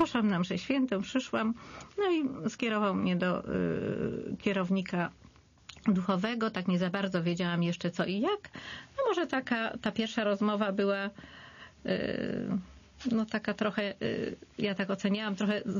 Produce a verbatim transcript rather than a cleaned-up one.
poszłam na mszę świętą, przyszłam, no i skierował mnie do y, kierownika duchowego, tak nie za bardzo wiedziałam jeszcze co i jak. No może taka ta pierwsza rozmowa była y, no taka trochę, y, ja tak oceniałam, trochę